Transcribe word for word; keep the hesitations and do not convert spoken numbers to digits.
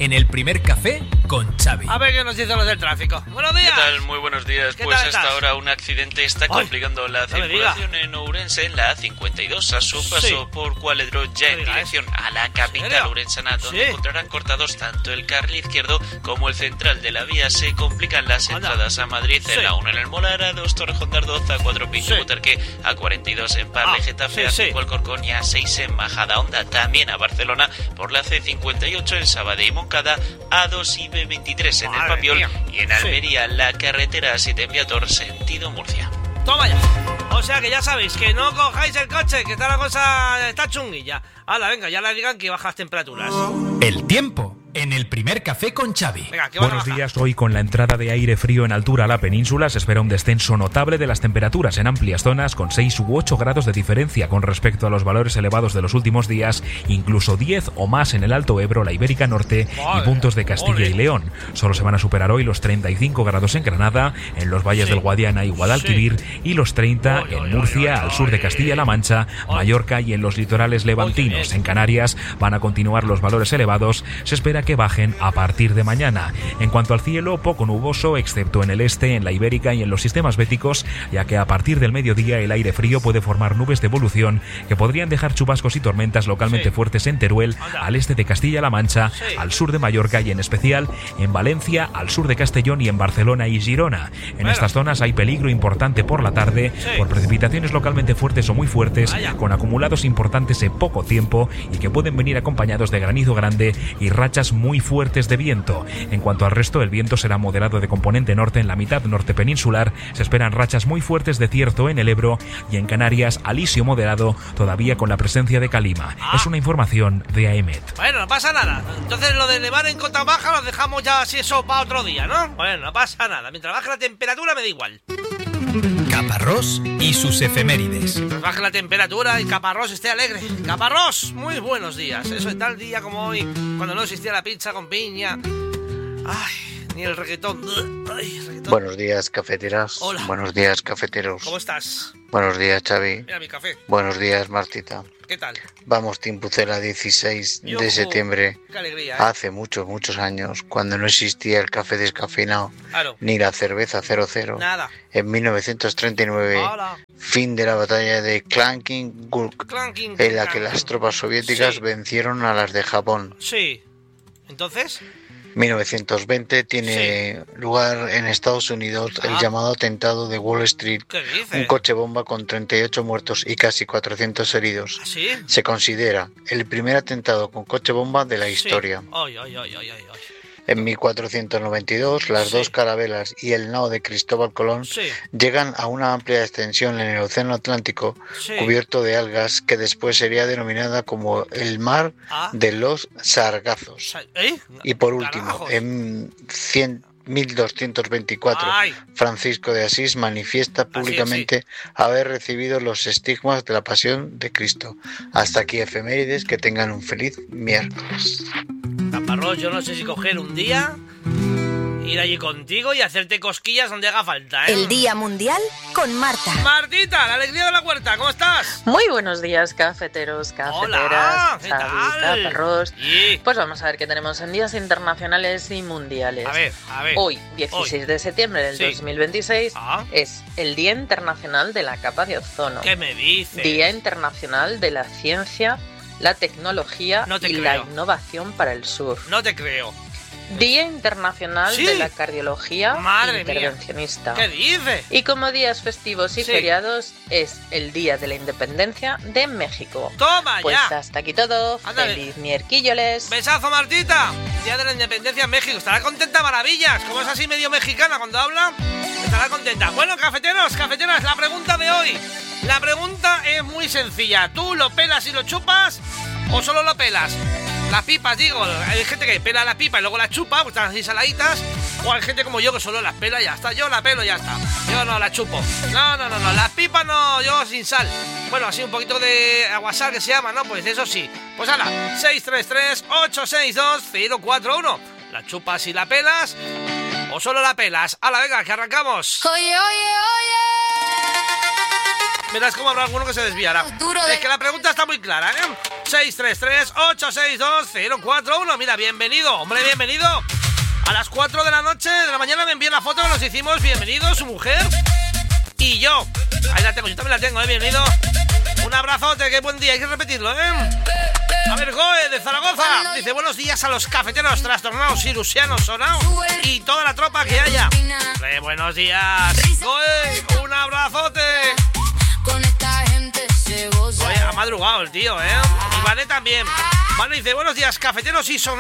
en el primer café con Xavi. A ver qué nos dicen los del tráfico. Buenos días. ¿Qué tal? Muy buenos días. Pues hasta ahora un accidente está Ay, complicando la no circulación en Ourense en la A cincuenta y dos a su paso sí. por Cualedro ya en dirección a la capital urensana, donde sí. encontrarán cortados tanto el carril izquierdo como el central de la vía. Se complican las Anda. entradas a Madrid en sí. la uno en el Molar, a dos Torrejón de Ardoz, a cuatro Pinto Butarque, sí. a cuarenta y dos en Parle, ah, Getafe, sí, a cinco sí. Alcorcón y a seis en Majadahonda. También a Barcelona por la C cincuenta y ocho en Sabadell y Moncada, a dos y B veintitrés en Madre el Papiol mía. y en Almería sí. la carretera siete en Viator sentido Murcia. Toma ya. O sea que ya sabéis que no cojáis el coche, que está la cosa está chunguilla. Hala, venga, ya le digan que bajas temperaturas. El tiempo en el primer café con Xavi. Venga, Buenos días. Hoy, con la entrada de aire frío en altura a la península, se espera un descenso notable de las temperaturas en amplias zonas, con seis u ocho grados de diferencia con respecto a los valores elevados de los últimos días, incluso diez o más en el Alto Ebro, la Ibérica Norte y puntos de Castilla Olé. y León. Solo se van a superar hoy los treinta y cinco grados en Granada, en los valles sí. del Guadiana y Guadalquivir, sí. y los treinta oy, en Murcia, oy, oy, al sur de Castilla-La Mancha, oy. Mallorca y en los litorales levantinos. Oy, en Canarias van a continuar los valores elevados. Se espera que bajen a partir de mañana. En cuanto al cielo, poco nuboso, excepto en el este, en la Ibérica y en los sistemas béticos, ya que a partir del mediodía el aire frío puede formar nubes de evolución que podrían dejar chubascos y tormentas localmente sí. fuertes en Teruel, Anda. al este de Castilla-La Mancha, sí. al sur de Mallorca y en especial en Valencia, al sur de Castellón y en Barcelona y Girona. En bueno. estas zonas hay peligro importante por la tarde sí. por precipitaciones localmente fuertes o muy fuertes, Vaya. con acumulados importantes en poco tiempo y que pueden venir acompañados de granizo grande y rachas muy fuertes fuertes de viento. En cuanto al resto, el viento será moderado de componente norte en la mitad norte peninsular. Se esperan rachas muy fuertes de cierzo en el Ebro y en Canarias, alisio moderado, todavía con la presencia de calima. Ah. Es una información de AEMET. Bueno, no pasa nada. Entonces lo de nevar en cota baja lo dejamos ya así eso para otro día, ¿no? Bueno, no pasa nada. Mientras baje la temperatura me da igual. Caparrós y sus efemérides. Mientras baje la temperatura y Caparrós esté alegre. Caparrós, muy buenos días. Eso es tal día como hoy, cuando no existía la pizza con piña. Ay, ni el reggaetón. Ay, reggaetón. Buenos días, cafeteras. Hola. Buenos días, cafeteros. ¿Cómo estás? Buenos días, Xavi. Mira mi café. Buenos días, Martita. ¿Qué tal? Vamos, Timpucela, dieciséis Yo, de septiembre. Qué alegría, ¿eh? Hace muchos, muchos años, cuando no existía el café descafeinado, claro. ni la cerveza cero cero. Nada. En mil novecientos treinta y nueve, Hola. fin de la batalla de Clanking Gulk, Clanking, en la que Clanking. las tropas soviéticas sí. vencieron a las de Japón. Sí. ¿Entonces? mil novecientos veinte tiene sí. lugar en Estados Unidos ah. el llamado atentado de Wall Street, ¿Qué dices? un coche bomba con treinta y ocho muertos y casi cuatrocientos heridos. ¿Ah, sí? Se considera el primer atentado con coche bomba de la sí. historia. Ay, ay, ay, ay, ay. En mil cuatrocientos noventa y dos, las sí. dos carabelas y el nao de Cristóbal Colón sí. llegan a una amplia extensión en el Océano Atlántico, sí. cubierto de algas, que después sería denominada como el Mar ah. de los Sargazos. ¿Eh? Y por último, Carajos. en mil doscientos veinticuatro, Ay. Francisco de Asís manifiesta públicamente Así, sí. haber recibido los estigmas de la pasión de Cristo. Hasta aquí efemérides, que tengan un feliz miércoles. Caparrós, yo no sé si coger un día, ir allí contigo y hacerte cosquillas donde haga falta, ¿eh? El Día Mundial con Marta. Martita, la alegría de la huerta, ¿cómo estás? Muy buenos días, cafeteros, cafeteras, Hola, ¿qué Xavi, tal? Caparrós. Sí. Pues vamos a ver qué tenemos en días internacionales y mundiales. A ver, a ver. Hoy, dieciséis de septiembre del sí. dos mil veintiséis, ah. es el Día Internacional de la Capa de Ozono. ¿Qué me dices? Día Internacional de la Ciencia, la Tecnología no y creo. la Innovación para el Sur. No te creo. Día Internacional ¿Sí? de la Cardiología Madre Intervencionista. Mía. ¿Qué dices? Y como días festivos y sí. feriados es el Día de la Independencia de México. ¡Toma pues ya! Pues hasta aquí todo. Ándale. ¡Feliz miérquilloles! ¡Besazo, Martita! Día de la Independencia en México. Estará contenta maravillas. Como es así medio mexicana cuando habla, estará contenta. Bueno, cafeteros, cafeteras, la pregunta de hoy. La pregunta es muy sencilla. ¿Tú lo pelas y lo chupas o solo lo pelas? Las pipas, digo, hay gente que pela la pipa y luego la chupa, pues están así saladitas. O hay gente como yo que solo las pela y ya está. Yo la pelo y ya está. Yo no la chupo. No, no, no, no. Las pipas no, yo sin sal. Bueno, así un poquito de aguasal que se llama, ¿no? Pues eso sí. Pues hala, seis tres tres, ocho seis dos, cero cuatro uno. ¿La chupas y la pelas o solo la pelas? Hala, venga, que arrancamos. Oye, oye, oye. verás cómo habrá alguno que se desviará. Es que la pregunta está muy clara, ¿eh? seis tres tres, ocho seis dos, cero cuatro uno. Mira, bienvenido, hombre, bienvenido. A las cuatro de la noche de la mañana me envían la foto que nos hicimos. Bienvenido, su mujer y yo. Ahí la tengo, yo también la tengo, ¿eh? Bienvenido. Un abrazote, qué buen día, hay que repetirlo, ¿eh? A ver, Goe, de Zaragoza, dice: buenos días a los cafeteros trastornados, cirusianos, sonados y toda la tropa que haya. Eh, buenos días, Goe, un abrazote. Oye, ha madrugado el tío, ¿eh? Y Vane también. Vane dice: buenos días, cafeteros y sonados.